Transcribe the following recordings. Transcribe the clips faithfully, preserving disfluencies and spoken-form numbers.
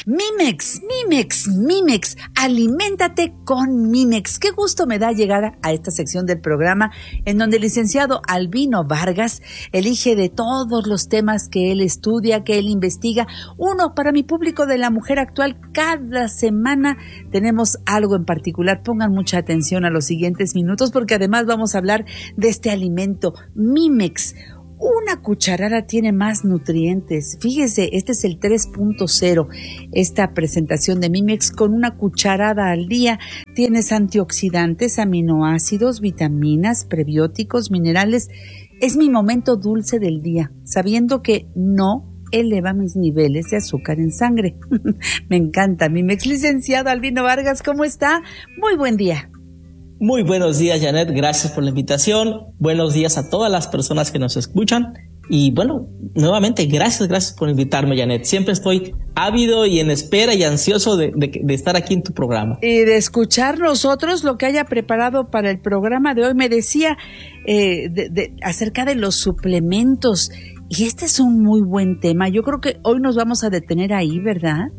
Mimex, Mimex, Mimex, aliméntate con Mimex. Qué gusto me da llegar a esta sección del programa en donde el licenciado Albino Vargas elige de todos los temas que él estudia, que él investiga, uno para mi público de la mujer actual. Cada semana tenemos algo en particular. Pongan mucha atención a los siguientes minutos porque además vamos a hablar de este alimento Mimex. Una cucharada tiene más nutrientes. Fíjese, este es el tres punto cero. Esta presentación de Mimex con una cucharada al día. Tienes antioxidantes, aminoácidos, vitaminas, prebióticos, minerales. Es mi momento dulce del día, sabiendo que no eleva mis niveles de azúcar en sangre. Me encanta. Mimex. Licenciado Albino Vargas, ¿cómo está? Muy buen día. Muy buenos días, Janet, gracias por la invitación, buenos días a todas las personas que nos escuchan y bueno, nuevamente gracias, gracias por invitarme, Janet, siempre estoy ávido y en espera y ansioso de, de, de estar aquí en tu programa. Y de escuchar nosotros lo que haya preparado para el programa de hoy. Me decía eh, de, de, acerca de los suplementos y este es un muy buen tema, yo creo que hoy nos vamos a detener ahí, ¿verdad?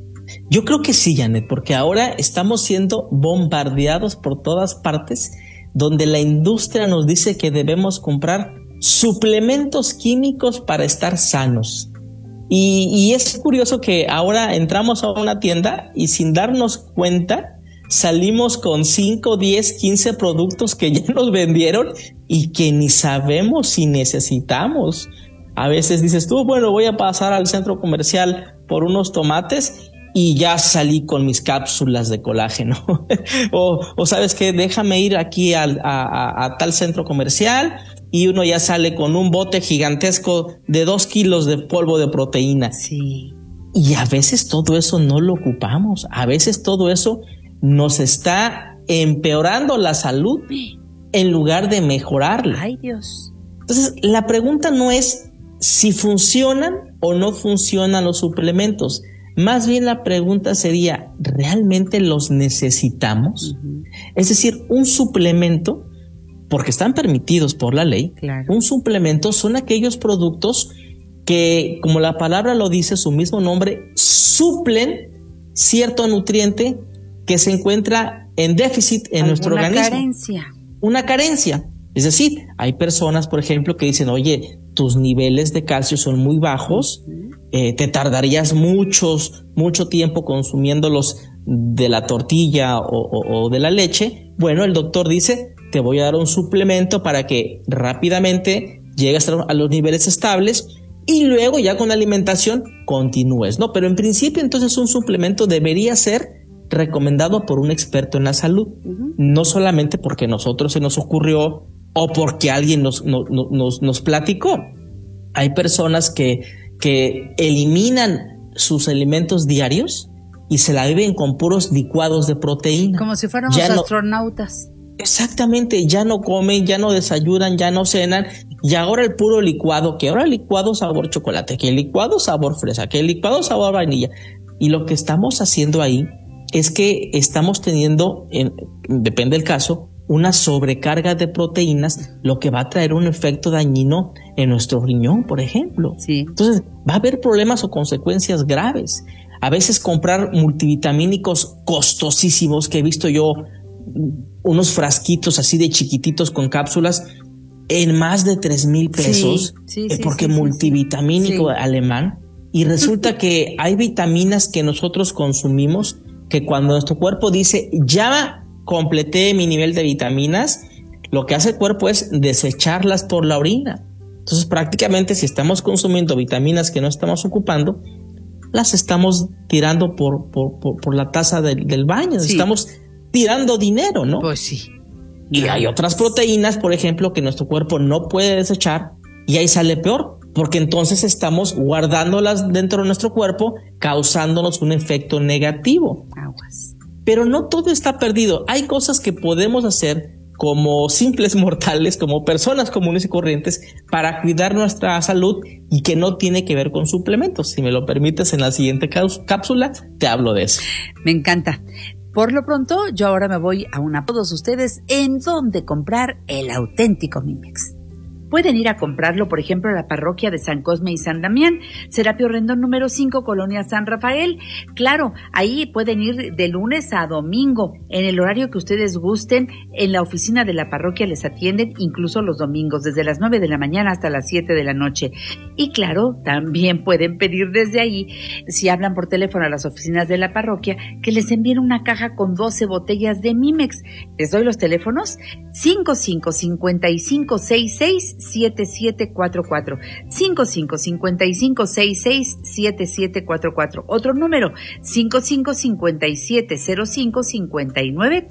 Yo creo que sí, Janet, porque ahora estamos siendo bombardeados por todas partes, donde la industria nos dice que debemos comprar suplementos químicos para estar sanos. Y, y es curioso que ahora entramos a una tienda y sin darnos cuenta salimos con cinco, diez, quince productos que ya nos vendieron y que ni sabemos si necesitamos. A veces dices tú, bueno, voy a pasar al centro comercial por unos tomates y ya salí con mis cápsulas de colágeno. o, o sabes qué, déjame ir aquí al, a, a, a tal centro comercial y uno ya sale con un bote gigantesco de dos kilos de polvo de proteína. Sí. Y a veces todo eso no lo ocupamos. A veces todo eso nos está empeorando la salud en lugar de mejorarla. Ay, Dios. Entonces, la pregunta no es si funcionan o no funcionan los suplementos. Más bien la pregunta sería, ¿realmente los necesitamos? Uh-huh. Es decir, un suplemento, porque están permitidos por la ley, claro. Un suplemento son aquellos productos que, como la palabra lo dice, su mismo nombre, suplen cierto nutriente que se encuentra en déficit en nuestro organismo. Una carencia. Una carencia. Es decir, hay personas, por ejemplo, que dicen, oye, tus niveles de calcio son muy bajos, eh, te tardarías muchos, mucho tiempo consumiéndolos de la tortilla o, o, o de la leche. Bueno, el doctor dice, te voy a dar un suplemento para que rápidamente llegues a los niveles estables y luego ya con la alimentación continúes, ¿no? Pero en principio, entonces, un suplemento debería ser recomendado por un experto en la salud, uh-huh. No solamente porque a nosotros se nos ocurrió o porque alguien nos, nos, nos, nos platicó. Hay personas que, que eliminan sus alimentos diarios y se la viven con puros licuados de proteína. Como si fuéramos ya astronautas. No, exactamente, ya no comen, ya no desayunan, ya no cenan. Y ahora el puro licuado, que ahora el licuado sabor chocolate, que el licuado sabor fresa, que el licuado sabor vainilla. Y lo que estamos haciendo ahí es que estamos teniendo, en, depende del caso, una sobrecarga de proteínas, lo que va a traer un efecto dañino en nuestro riñón, por ejemplo. Sí. Entonces, va a haber problemas o consecuencias graves. A veces comprar multivitamínicos costosísimos, que he visto yo, unos frasquitos así de chiquititos con cápsulas, en más de tres mil pesos, sí, sí, eh, sí, porque sí, multivitamínico sí. alemán, y resulta que hay vitaminas que nosotros consumimos que cuando nuestro cuerpo dice, ya completé mi nivel de vitaminas, lo que hace el cuerpo es desecharlas por la orina. Entonces, prácticamente, si estamos consumiendo vitaminas que no estamos ocupando, las estamos tirando por, por, por, por la taza del, del baño. Sí. Estamos tirando dinero, ¿no? Pues sí. Y no. Hay otras proteínas, por ejemplo, que nuestro cuerpo no puede desechar y ahí sale peor, porque entonces estamos guardándolas dentro de nuestro cuerpo, causándonos un efecto negativo. Aguas. Pero no todo está perdido. Hay cosas que podemos hacer como simples mortales, como personas comunes y corrientes, para cuidar nuestra salud y que no tiene que ver con suplementos. Si me lo permites, en la siguiente cápsula te hablo de eso. Me encanta. Por lo pronto, yo ahora me voy a una todos ustedes en dónde comprar el auténtico Mimex. pueden ir a comprarlo, por ejemplo, a la parroquia de San Cosme y San Damián, Serapio Rendón número cinco, Colonia San Rafael. Claro, ahí pueden ir de lunes a domingo, en el horario que ustedes gusten. En la oficina de la parroquia les atienden incluso los domingos, desde las nueve de la mañana hasta las siete de la noche. Y claro, también pueden pedir desde ahí, si hablan por teléfono a las oficinas de la parroquia, que les envíen una caja con doce botellas de Mimex. Les doy los teléfonos: cinco cinco cinco cinco seis seis siete siete cuatro cuatro, cinco cinco cinco cinco seis seis siete siete cuatro cuatro. Otro número: cinco cinco cinco siete cero cinco cinco nueve